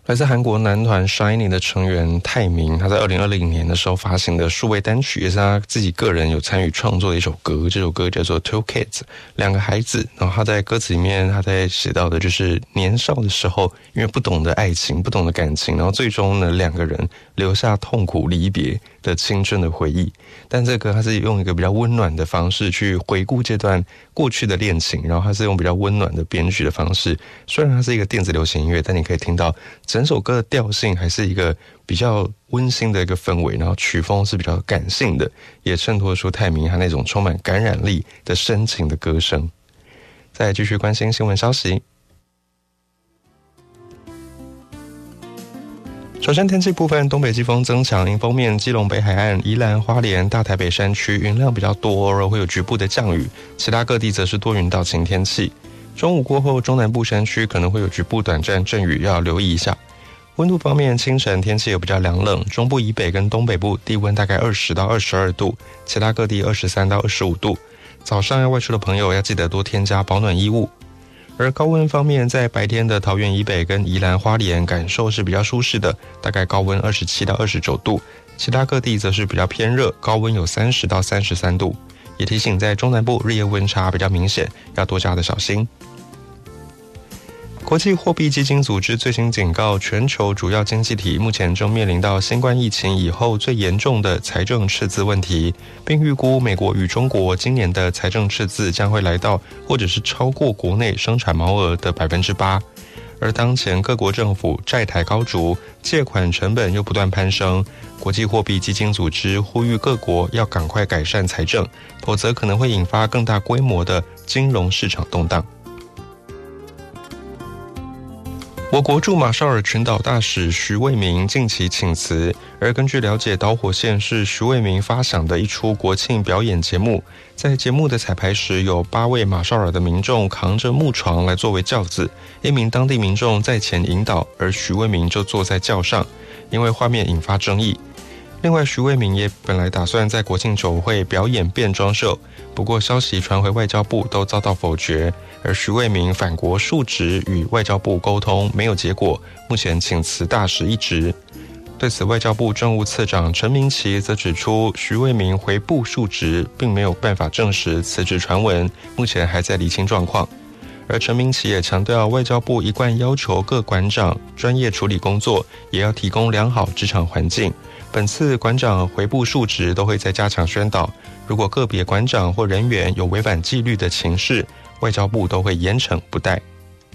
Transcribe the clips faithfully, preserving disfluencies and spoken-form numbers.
来自韩国男团 SHINee 的成员泰民，他在二零二零年的时候发行的数位单曲，也是他自己个人有参与创作的一首歌。这首歌叫做 Two Kids， 两个孩子。然后他在歌词里面，他在写到的就是年少的时候，因为不懂得爱情，不懂得感情，然后最终呢，两个人留下痛苦离别的青春的回忆。但这个他是用一个比较温暖的方式去回顾这段过去的恋情，然后他是用比较温暖的编曲的方式。虽然它是一个电子流行音乐，但你可以听到整首歌的调性还是一个比较温馨的一个氛围，然后曲风是比较感性的，也衬托出泰民他那种充满感染力的深情的歌声。再来继续关心新闻消息。首先天气部分，东北季风增强，迎风面基隆北海岸、宜兰花莲、大台北山区云量比较多，偶尔会有局部的降雨，其他各地则是多云到晴天气。中午过后，中南部山区可能会有局部短暂阵雨，要留意一下。温度方面，清晨天气也比较凉冷，中部以北跟东北部低温大概二十到二十二度，其他各地二十三到二十五度。早上要外出的朋友要记得多添加保暖衣物。而高温方面，在白天的桃园以北跟宜兰花莲感受是比较舒适的，大概高温二十七到二十九度，其他各地则是比较偏热，高温有三十到三十三度。也提醒在中南部日夜温差比较明显，要多加的小心。国际货币基金组织最新警告，全球主要经济体目前正面临到新冠疫情以后最严重的财政赤字问题，并预估美国与中国今年的财政赤字将会来到或者是超过国内生产毛额的 百分之八。 而当前各国政府债台高筑，借款成本又不断攀升，国际货币基金组织呼吁各国要赶快改善财政，否则可能会引发更大规模的金融市场动荡。我国驻马绍尔群岛大使徐卫民近期请辞，而根据了解，导火线是徐卫民发想的一出国庆表演节目。在节目的彩排时，有八位马绍尔的民众扛着木床来作为轿子，一名当地民众在前引导，而徐卫民就坐在轿上，因为画面引发争议。另外，徐卫民也本来打算在国庆酒会表演变装秀，不过消息传回外交部都遭到否决，而徐卫民返国述职与外交部沟通没有结果，目前请辞大使一职。对此，外交部政务次长陈明奇则指出，徐卫民回部述职，并没有办法证实辞职传闻，目前还在厘清状况。而陈明奇也强调，外交部一贯要求各馆长专业处理工作，也要提供良好职场环境。本次馆长回部述职都会再加强宣导，如果个别馆长或人员有违反纪律的情事，外交部都会严惩不贷。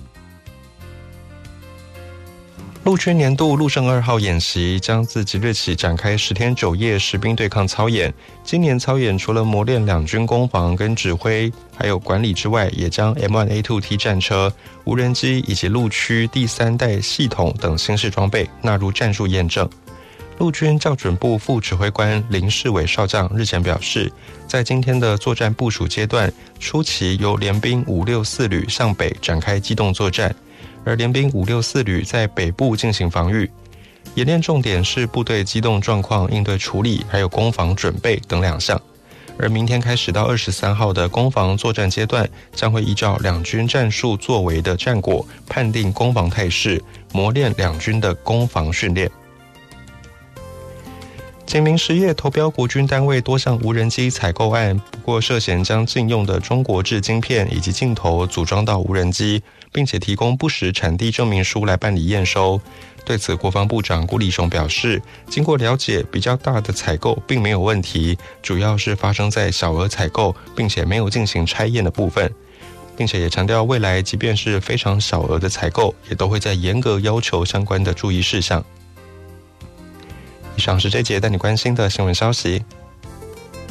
陆军年度陆胜二号演习将自即日起展开十天九夜实兵对抗操演。今年操演除了磨练两军攻防跟指挥还有管理之外，也将 M 一 A 二 T 战车、无人机以及陆区第三代系统等新式装备纳入战术验证。陆军校准部副指挥官林世伟少将日前表示，在今天的作战部署阶段，初期由联兵五六四旅向北展开机动作战，而联兵五六四旅在北部进行防御。演练重点是部队机动状况应对处理，还有攻防准备等两项。而明天开始到二十三号的攻防作战阶段，将会依照两军战术作为的战果，判定攻防态势，磨练两军的攻防训练。警民实业投标国军单位多项无人机采购案，不过涉嫌将禁用的中国制晶片以及镜头组装到无人机，并且提供不实产地证明书来办理验收。对此，国防部长辜立雄表示，经过了解，比较大的采购并没有问题，主要是发生在小额采购并且没有进行拆验的部分，并且也强调未来即便是非常小额的采购，也都会在严格要求相关的注意事项。以上是这节带你关心的新闻消息。